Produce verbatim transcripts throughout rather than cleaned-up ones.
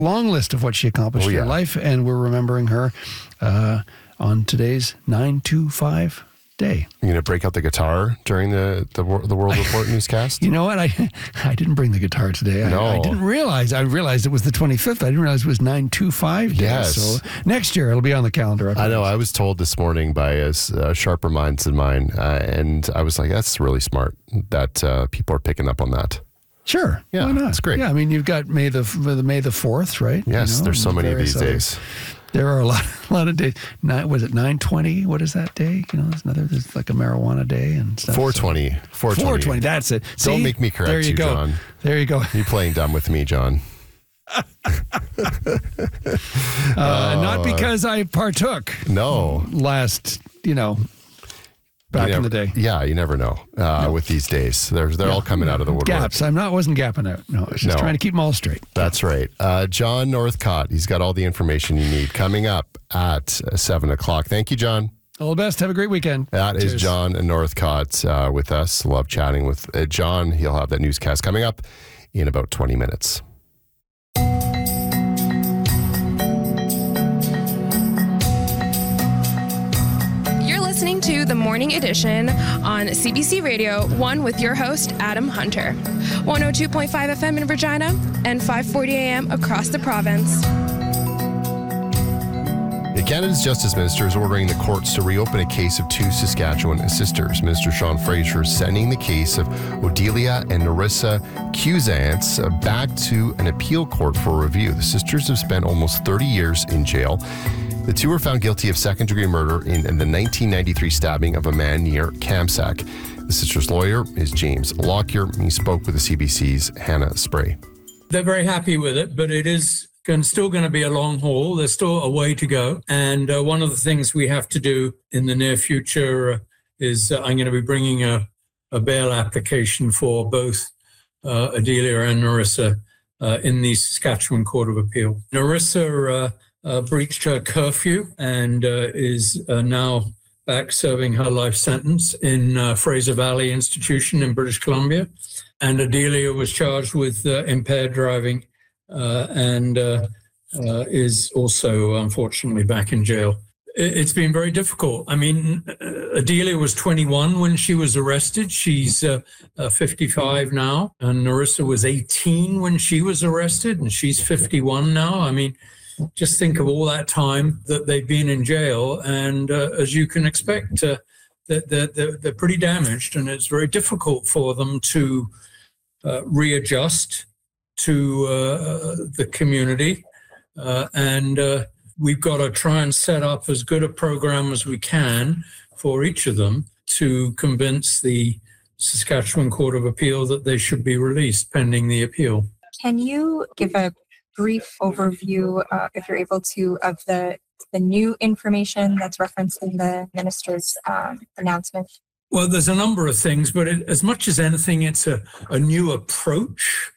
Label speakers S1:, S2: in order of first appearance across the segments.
S1: long list of what she accomplished
S2: Oh,
S1: in
S2: yeah.
S1: her life, and we're remembering her uh, on today's nine two five day.
S2: You going to break out the guitar during the, the, wor- the World Report newscast?
S1: You know what? I I didn't bring the guitar today. I,
S2: No.
S1: I didn't realize. I realized it was the twenty-fifth. I didn't realize it was nine two five day.
S2: Yes.
S1: So next year it'll be on the calendar.
S2: I know. I was told this morning by uh, uh, sharper minds than mine, uh, and I was like, that's really smart that uh, people are picking up on that.
S1: Sure.
S2: Yeah,
S1: Why not?
S2: that's great.
S1: Yeah, I mean, you've got May the the May the fourth, right?
S2: Yes,
S1: You know,
S2: there's so
S1: and
S2: many of
S1: various
S2: these
S1: other-
S2: days.
S1: There are a lot, a lot of days. Nine, was it nine twenty? What is that day? You know, there's another. There's like a marijuana day and stuff.
S2: four twenty. four twenty.
S1: four twenty. That's it.
S2: Don't
S1: See?
S2: make me correct
S1: there you,
S2: you,
S1: go.
S2: John.
S1: There you go.
S2: You playing dumb with me, John.
S1: Uh, not because I partook
S2: No.
S1: last, you know, back
S2: You
S1: in
S2: never-
S1: the day.
S2: Yeah, you never know uh, with these days. They're, they're all coming out of the woodwork.
S1: Gaps. I'm not. Wasn't gapping out. No, I was just
S2: No.
S1: trying to keep them all straight.
S2: That's right. Uh, John Northcott, he's got all the information you need coming up at uh, seven o'clock. Thank you, John.
S1: All the best. Have a great weekend.
S2: That is
S1: Cheers.
S2: John Northcott uh, with us. Love chatting with uh, John. He'll have that newscast coming up in about twenty minutes.
S3: You're listening to the Morning Edition on C B C Radio, one with your host, Adam Hunter. one oh two point five F M in Regina and five forty A M across the province.
S2: Canada's Justice Minister is ordering the courts to reopen a case of two Saskatchewan sisters. Minister Sean Fraser is sending the case of Odelia and Narissa Cusance back to an appeal court for review. The sisters have spent almost thirty years in jail. The two were found guilty of second-degree murder in, in the nineteen ninety-three stabbing of a man near Kamsack. The sisters' lawyer is James Lockyer. He spoke with the C B C's Hannah Spray.
S4: They're very happy with it, but it is going, still going to be a long haul. There's still a way to go. And uh, one of the things we have to do in the near future uh, is uh, I'm going to be bringing a, a bail application for both uh, Adelia and Narissa uh, in the Saskatchewan Court of Appeal. Narissa uh, uh, breached her curfew and uh, is uh, now back serving her life sentence in uh, Fraser Valley Institution in British Columbia. And Adelia was charged with uh, impaired driving uh, and uh, uh, is also, unfortunately, back in jail. It's been very difficult. I mean, uh, Adelia was twenty-one when she was arrested. She's uh, uh, fifty-five now. And Narissa was eighteen when she was arrested, and she's fifty-one now. I mean, just think of all that time that they've been in jail. And uh, as you can expect, uh, they're, they're, they're pretty damaged, and it's very difficult for them to uh, readjust to uh, the community. Uh, and uh, we've got to try and set up as good a program as we can for each of them to convince the Saskatchewan Court of Appeal that they should be released pending the appeal.
S5: Can you give a brief overview, uh, if you're able to, of the the new information that's referenced in the minister's um, announcement?
S4: Well, there's a number of things, but it, as much as anything, it's a, a new approach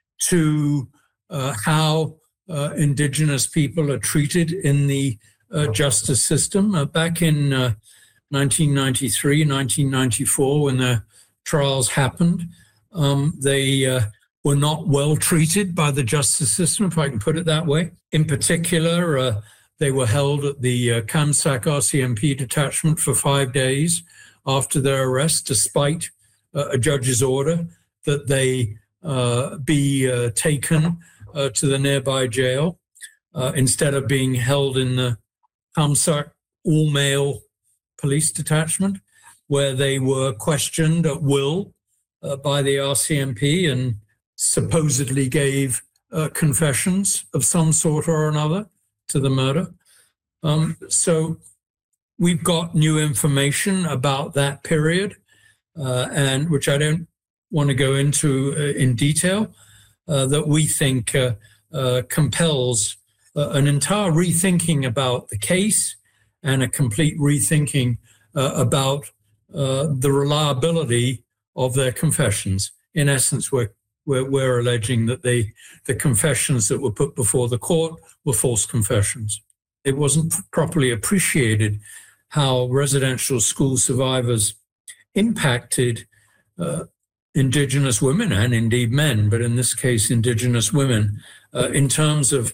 S4: to uh, how uh, Indigenous people are treated in the uh, justice system. Uh, back in uh, nineteen ninety-three, nineteen ninety-four, when the trials happened, um, they uh, were not well treated by the justice system, if I can put it that way. In particular, uh, they were held at the uh, Kamsack R C M P detachment for five days after their arrest, despite uh, a judge's order that they uh, be uh, taken uh, to the nearby jail uh, instead of being held in the Kamsack all-male police detachment, where they were questioned at will uh, by the R C M P and supposedly gave uh, confessions of some sort or another to the murder. Um, so we've got new information about that period, uh, and which I don't want to go into uh, in detail, uh, that we think uh, uh, compels uh, an entire rethinking about the case and a complete rethinking uh, about uh, the reliability of their confessions. In essence, we're, we're, we're alleging that they, the confessions that were put before the court were false confessions. It wasn't properly appreciated how residential school survivors impacted uh, Indigenous women and indeed men, but in this case, Indigenous women, uh, in terms of